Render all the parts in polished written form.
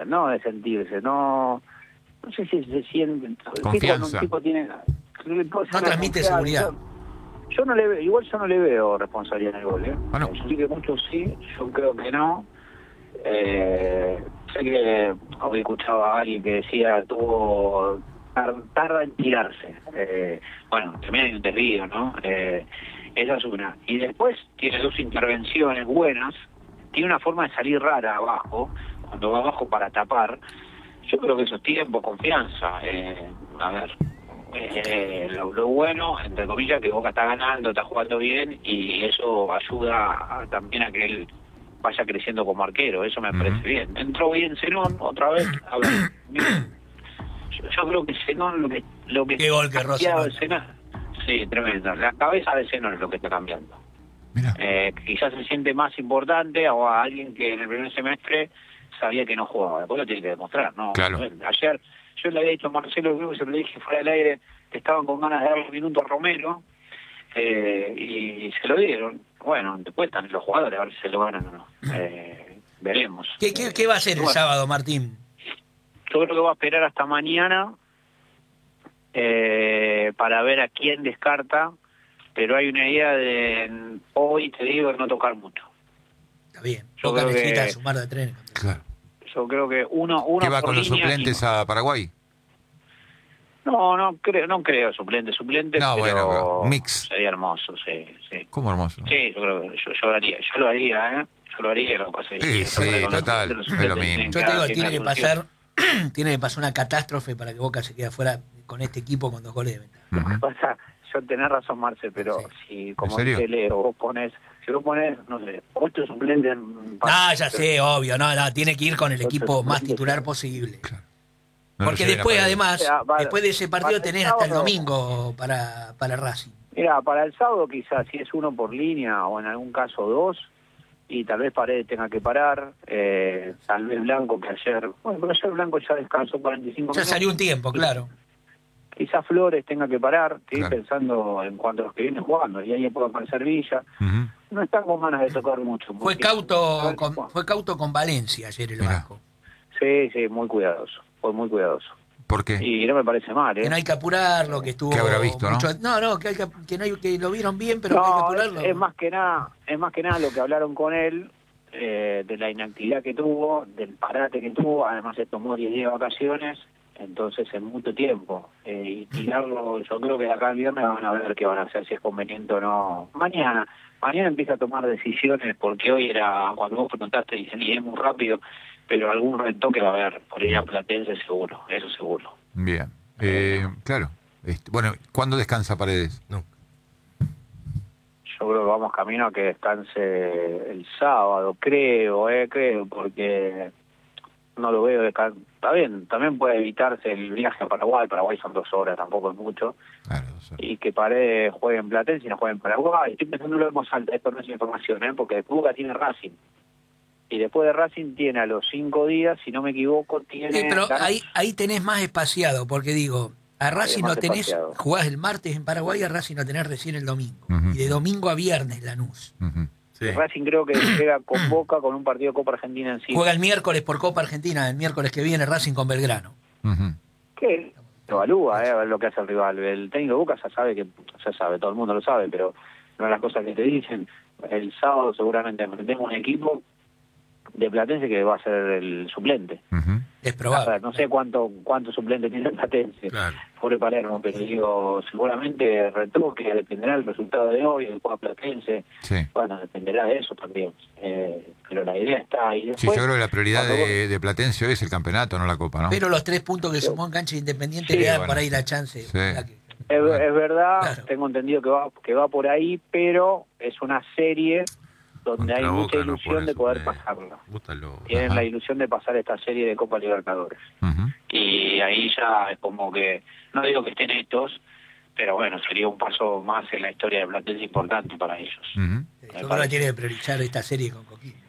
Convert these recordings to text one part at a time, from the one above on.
no de sentirse, no sé si se siente. Confianza. Un tipo tiene, No transmite seguridad. Yo no le veo, igual yo no le veo responsabilidad en el gol, Bueno. Yo sé que muchos sí, yo creo que no. Sé que hoy escuchaba a alguien que decía tuvo tarda en tirarse. Bueno, también hay un desvío, ¿no? Esa es una. Y después tiene dos intervenciones buenas, tiene una forma de salir rara abajo, cuando va abajo para tapar. Yo creo que eso es tiempo, confianza. A ver, lo bueno, entre comillas, que Boca está ganando, está jugando bien, y eso ayuda también a que él vaya creciendo como arquero. Eso me parece bien. Entró bien Zenón otra vez. A ver, yo creo que Zenón lo que Qué gol que cambiado Rossi. de Zenón, sí, tremendo. La cabeza de Zenón es lo que está cambiando. Mira. Quizás se siente más importante o a alguien que en el primer semestre sabía que no jugaba. Después lo tiene que demostrar, ¿no? Claro. Ayer yo le había dicho a Marcelo, creo que se lo dije fuera del aire, que estaban con ganas de darle un minuto a Romero, y se lo dieron. Bueno, después están los jugadores a ver si se lo ganan o no. Veremos. ¿Qué va a hacer el sábado, Martín? Yo creo que va a esperar hasta mañana para ver a quién descarta, pero hay una idea de hoy, te digo, de no tocar mucho. Está bien. Yo Boca creo necesita que- sumar de tren. Claro. Yo creo que uno ¿Qué va por con los línea suplentes a Paraguay? No creo suplente, No, pero bueno, mix. sería hermoso, sí. ¿Cómo hermoso? Sí, yo creo que yo lo haría, yo lo haría, lo que pasa es que Sí, total, es lo mismo. Yo te digo, tiene que pasar una catástrofe para que Boca se quede afuera con este equipo con 2 goles de ventaja. Lo que pasa, yo tenés razón, Marce, pero si, como ¿En serio? dice Leo, si vos pones, no sé, 8 suplentes No, ya sé, obvio, tiene que ir con el equipo más titular posible. No lo Porque lleven a después, Paraguay. además, Para- después de ese partido para el tenés hasta el sábado- domingo para Racing. Mira, para el sábado quizás, si es uno por línea o en algún caso 2, y tal vez Paredes tenga que parar, tal vez Blanco, que ayer, bueno, pero ayer Blanco ya descansó 45 Ya minutos. salió un tiempo, claro. Quizás Flores tenga que parar, estoy Claro. pensando en cuanto a los que vienen jugando, y ahí puede aparecer Villa. Ujú. No están con ganas de tocar mucho. Fue porque- cauto con Valencia ayer el Mirá. banco. Sí, muy cuidadoso, fue muy cuidadoso. ¿Por qué? Y no me parece mal, Que no hay que apurarlo, que estuvo... Que habrá visto, ¿no? que lo vieron bien, pero que hay que No, apurarlo. es más que nada lo que hablaron con él, de la inactividad que tuvo, del parate que tuvo, además se tomó 10 días de vacaciones, entonces en mucho tiempo. Y tirarlo, yo creo que de acá al viernes van a ver qué van a hacer, si es conveniente o no. Mañana empieza a tomar decisiones, porque hoy era, cuando vos preguntaste, dicen, y es muy rápido, pero algún retoque va a haber, por ir a Platense seguro, eso seguro. Bien. Claro. Bueno, ¿cuándo descansa Paredes? No. Yo creo que vamos camino a que descanse el sábado, creo, porque no lo veo descansar. Está bien, también puede evitarse el viaje a Paraguay son 2 horas, tampoco es mucho, Claro. y que Paredes juegue en Platense y no juegue en Paraguay. Estoy pensando lo más alta, esto no es información, porque después Boca tiene Racing, y después de Racing tiene a los 5 días, si no me equivoco, tiene... Sí, pero Lanús. ahí tenés más espaciado, porque digo, a Racing más no tenés, espaciado. jugás el martes en Paraguay, a Racing no tenés recién el domingo. Ujú. Y de domingo a viernes Lanús. Ujú. Sí. Racing creo que llega con Boca con un partido de Copa Argentina encima. Juega el miércoles por Copa Argentina, el miércoles que viene Racing con Belgrano. Ujú. Que evalúa, a ver lo que hace el rival. El técnico de Boca ya sabe, todo el mundo lo sabe, pero una de las cosas que te dicen, el sábado seguramente enfrentemos un equipo de Platense que va a ser el suplente. Ujú. Es A probable. ver, no sé cuánto suplente tiene el Platense, Claro. pobre Palermo, pero digo, seguramente retoque, dependerá del resultado de hoy, del juego Platense, Sí. bueno, dependerá de eso también. Pero la idea está ahí. Sí, Después, yo creo que la prioridad cuando vos- de Platense hoy es el campeonato, no la Copa, ¿no? Pero los 3 puntos que sumó en cancha independiente Sí, le dan bueno. por ahí la chance. Sí. La que- Es verdad, Claro. tengo entendido que va por ahí, pero es una serie donde hay Contra mucha Boca no ilusión pone de poder suplente. pasarla. Búscalo. Tienen Ajá. la ilusión de pasar esta serie de Copa Libertadores. Ujú. Y ahí ya es como que, no digo que estén estos, pero bueno, sería un paso más en la historia de Platense importante para ellos. Ujú. Yo creo que tiene que priorizar esta serie con Coquimbo.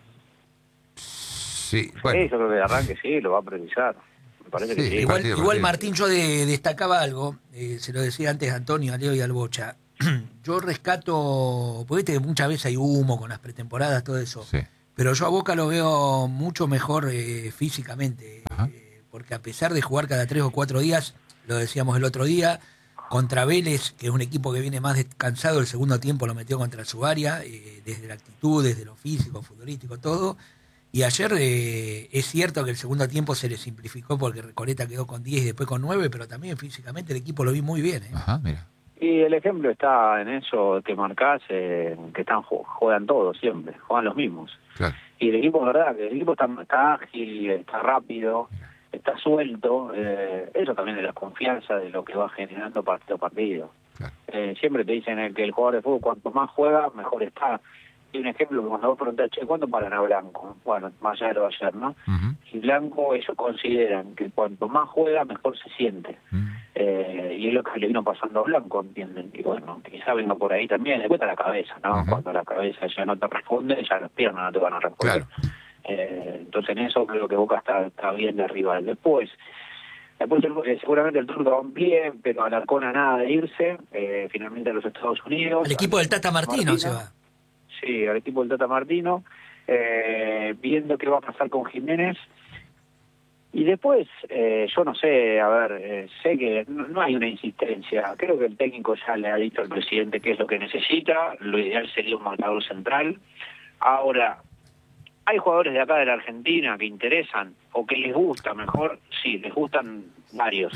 Sí, Sí, bueno. yo creo que de arranque sí, lo va a priorizar. Me parece que Sí, sí. Igual, partido, igual partido. Martín, yo destacaba algo, se lo decía antes a Antonio, a Leo y al Bocha. Yo rescato, porque viste que muchas veces hay humo con las pretemporadas, todo eso. Sí. Pero yo a Boca lo veo mucho mejor físicamente, porque a pesar de jugar cada 3 o 4 días, lo decíamos el otro día, contra Vélez, que es un equipo que viene más descansado, el segundo tiempo lo metió contra su área, desde la actitud, desde lo físico, futbolístico, todo. Y ayer es cierto que el segundo tiempo se le simplificó porque Recoleta quedó con 10 y después con 9, pero también físicamente el equipo lo vi muy bien. Ajá, mira. Y el ejemplo está en eso que marcás, que juegan todos siempre, juegan los mismos. Claro. Y el equipo, verdad, que el equipo está ágil, está rápido, está suelto. Eso también es la confianza de lo que va generando partido a partido. Claro. Siempre te dicen que el jugador de fútbol, cuanto más juega, mejor está. Y un ejemplo que cuando vos preguntás, che, ¿cuánto pagan a Blanco? Bueno, más allá de lo de ayer, ¿no? Y Blanco, ellos consideran que cuanto más juega, mejor se siente. Y es lo que le vino pasando a Blanco, ¿entienden? Y bueno, quizá venga por ahí también, después está la cabeza, ¿no? Cuando la cabeza ya no te responde, ya las piernas no te van a responder. Claro. Entonces en eso creo que Boca está bien de arriba. Después seguramente el turco va bien, pero Alarcón a nada de irse, finalmente a los Estados Unidos. El equipo del Tata Martino se va. Sí, al equipo del Tata Martino, viendo qué va a pasar con Jiménez. Y después, yo no sé, a ver, sé que no hay una insistencia. Creo que el técnico ya le ha dicho al presidente qué es lo que necesita. Lo ideal sería un marcador central. Ahora, ¿hay jugadores de acá de la Argentina que interesan o que les gusta mejor? Sí, les gustan varios.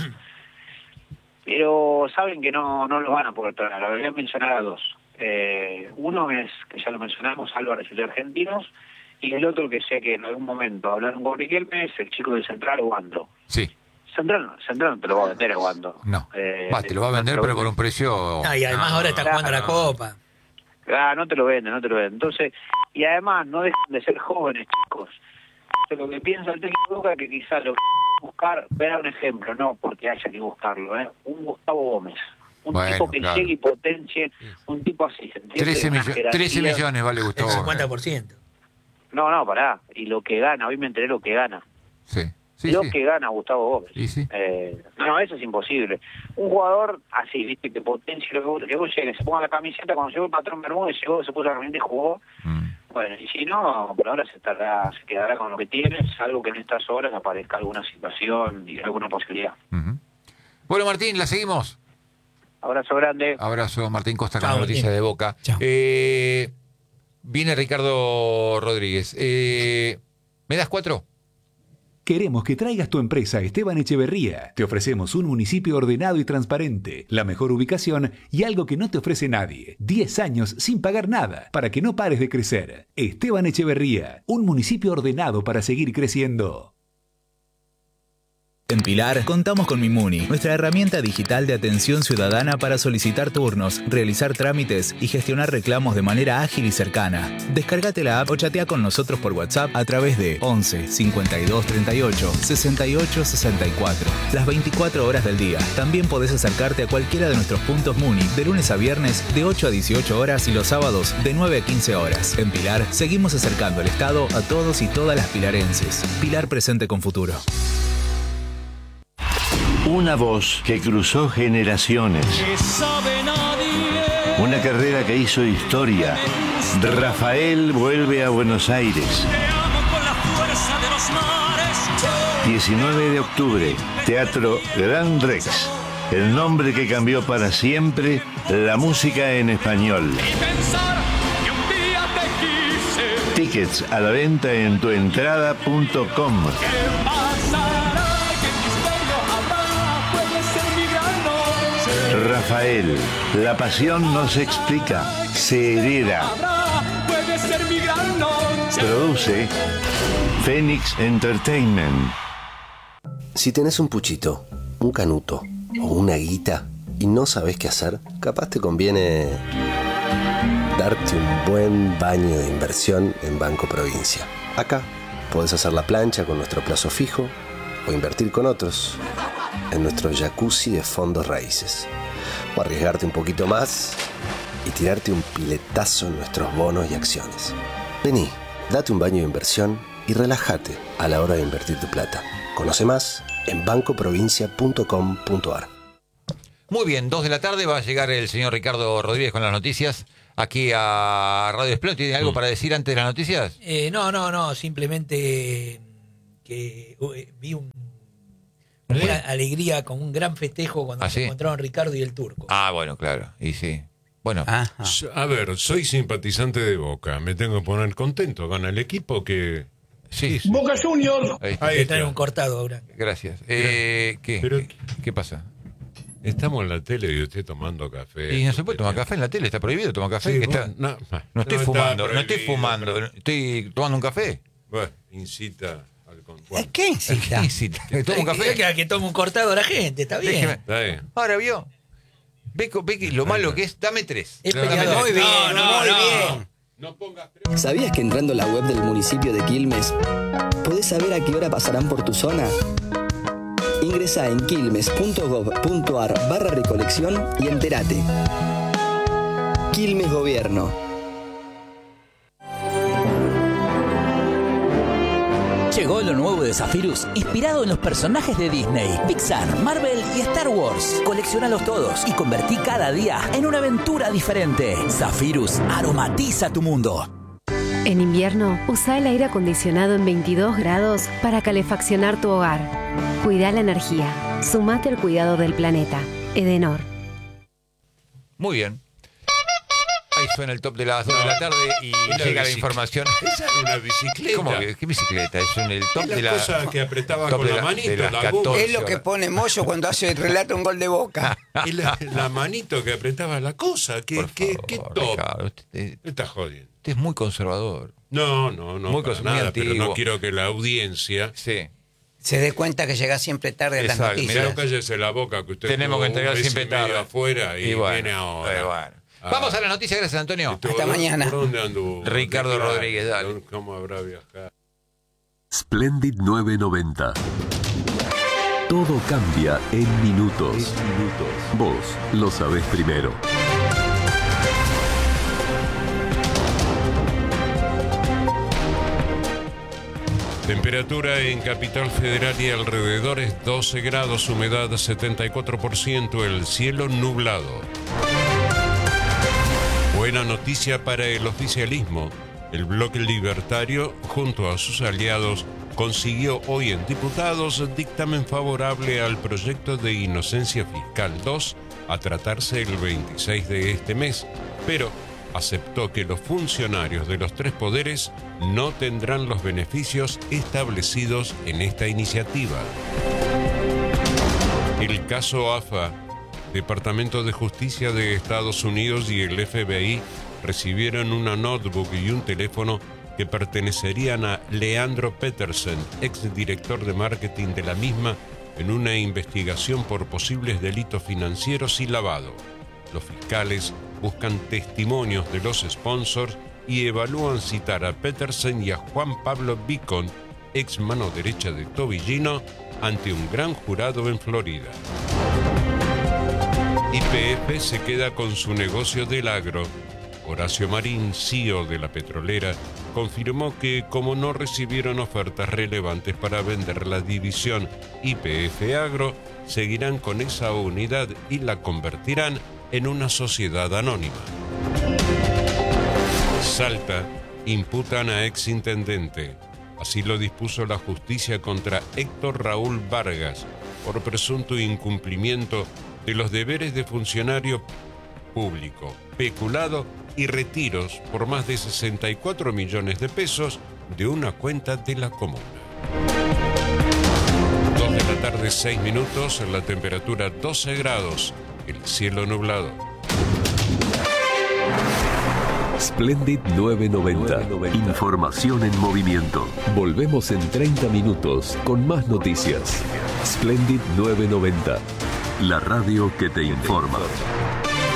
Pero saben que no los van a poder traer. Voy a mencionar a 2. Uno es, que ya lo mencionamos, Álvarez y de Argentinos, y el otro que sé que en algún momento hablaron con Riquelme es el chico de Central, Wando. Sí. Central no te lo va a vender a Wando. No. Te lo va a vender, pero por un precio... Y además ahora está jugando la Copa. No te lo venden. Entonces, y además no dejan de ser jóvenes, chicos. Entonces, lo que piensa el técnico de Boca, que quizás lo que buscar, ver un ejemplo, no porque haya que buscarlo, un Gustavo Gómez. Un tipo que llegue y potencie, un tipo así. 13 millones vale Gustavo. El 50%. No, pará. Y lo que gana, hoy me enteré lo que gana. Sí. Que gana Gustavo Gómez. Sí. No, eso es imposible. Un jugador así, viste, que potencie lo que vos llegues, se ponga la camiseta, cuando llegó el patrón Bermúdez, se puso la camiseta y jugó. Bueno, y si no, por ahora se quedará con lo que tiene, salvo que en estas horas aparezca alguna situación y alguna posibilidad. Bueno, Martín, ¿la seguimos? Abrazo grande. Abrazo, Martín Costa, con la noticia Martín. de Boca. Viene Ricardo Rodríguez. ¿Me das 4? Queremos que traigas tu empresa a Esteban Echeverría. Te ofrecemos un municipio ordenado y transparente, la mejor ubicación y algo que no te ofrece nadie. 10 años sin pagar nada, para que no pares de crecer. Esteban Echeverría, un municipio ordenado para seguir creciendo. En Pilar contamos con Mimuni, nuestra herramienta digital de atención ciudadana para solicitar turnos, realizar trámites y gestionar reclamos de manera ágil y cercana. Descárgate la app o chatea con nosotros por WhatsApp a través de 11 52 38 68 64. Las 24 horas del día. También podés acercarte a cualquiera de nuestros puntos Muni de lunes a viernes de 8 a 18 horas y los sábados de 9 a 15 horas. En Pilar seguimos acercando el Estado a todos y todas las pilarenses. Pilar presente con futuro. Una voz que cruzó generaciones. Una carrera que hizo historia. Rafael vuelve a Buenos Aires. 19 de octubre, Teatro Gran Rex. El nombre que cambió para siempre la música en español. Tickets a la venta en tuentrada.com. Rafael, la pasión no se explica, se hereda. Produce Phoenix Entertainment. Si tenés un puchito, un canuto o una guita y no sabés qué hacer, capaz te conviene darte un buen baño de inversión en Banco Provincia. Acá podés hacer la plancha con nuestro plazo fijo o invertir con otros en nuestro jacuzzi de fondos raíces. O arriesgarte un poquito más y tirarte un piletazo en nuestros bonos y acciones. Vení, date un baño de inversión y relájate a la hora de invertir tu plata. Conoce más en bancoprovincia.com.ar. Muy bien, 2 de la tarde va a llegar el señor Ricardo Rodríguez con las noticias. aquí a Radio Explosión. ¿Tiene algo para decir antes de las noticias? No, simplemente que vi una alegría, con un gran festejo cuando se encontraron Ricardo y el Turco. Bueno, claro, y sí. Bueno. A ver, soy simpatizante de Boca, me tengo que poner contento, gana el equipo que... Sí. Boca Junior. Ahí está. Un cortado ahora. Gracias. ¿Qué pasa? Estamos en la tele y usted tomando café. Y no se puede tomar café en la tele, está prohibido tomar café. Sí, no estoy fumando, estoy tomando un café. Bueno, incita al consumo. ¿Qué incita? ¿Que tome un café? Que tome un cortado a la gente, está bien. Está bien. Ahora vio. Ve lo malo que es, dame 3. Es peleador. Muy bien, muy bien. No pongas... ¿Sabías que entrando a la web del municipio de Quilmes podés saber a qué hora pasarán por tu zona? Ingresa en quilmes.gov.ar/recolección y entérate. Quilmes Gobierno. Llegó lo nuevo de Zephyrus, inspirado en los personajes de Disney, Pixar, Marvel y Star Wars. Colecciónalos todos y convertí cada día en una aventura diferente. Zephyrus aromatiza tu mundo. En invierno, usa el aire acondicionado en 22 grados para calefaccionar tu hogar. Cuida la energía. Sumate al cuidado del planeta. Edenor. Muy bien. Ahí suena el top de las 2 de la tarde y llega la información. Esa es una bicicleta. ¿Cómo que qué bicicleta? Es el top de la cosa que apretaba con la manito. Es lo que pone Moyo cuando hace relata un gol de Boca. Y la manito que apretaba la cosa. ¿Qué top? Ricardo, usted está jodiendo. Usted es muy conservador. No, muy nada, pero no quiero que la audiencia se dé cuenta que llega siempre tarde a las noticias. Mirá, cállese la boca que usted tenemos que entregar siempre tarde afuera y viene ahora. Vamos a la noticia, gracias Antonio. Hasta mañana. ¿Por dónde anduvo? Ricardo Rodríguez, dale. ¿Cómo habrá viajado? Splendid 990. Todo cambia en minutos. Vos lo sabés primero. Temperatura en Capital Federal y alrededores 12 grados, humedad 74%, el cielo nublado. Buena noticia para el oficialismo. El bloque libertario, junto a sus aliados, consiguió hoy en diputados dictamen favorable al proyecto de Inocencia Fiscal 2 a tratarse el 26 de este mes, pero aceptó que los funcionarios de los tres poderes no tendrán los beneficios establecidos en esta iniciativa. El caso AFA, Departamento de Justicia de Estados Unidos y el FBI recibieron una notebook y un teléfono que pertenecerían a Leandro Petersen, exdirector de marketing de la misma, en una investigación por posibles delitos financieros y lavado. Los fiscales buscan testimonios de los sponsors y evalúan citar a Petersen y a Juan Pablo Bicon, ex mano derecha de Tobillino, ante un gran jurado en Florida. YPF se queda con su negocio del agro. Horacio Marín, CEO de la petrolera, confirmó que como no recibieron ofertas relevantes para vender la división YPF Agro, seguirán con esa unidad y la convertirán en una sociedad anónima. Salta, imputan a exintendente. Así lo dispuso la justicia contra Héctor Raúl Vargas por presunto incumplimiento de los deberes de funcionario público, peculado y retiros por más de 64 millones de pesos de una cuenta de la comuna. 2 de la tarde, 6 minutos, la temperatura 12 grados, el cielo nublado. Splendid 990. Información en movimiento. Volvemos en 30 minutos con más noticias. Splendid 990. La radio que te informa.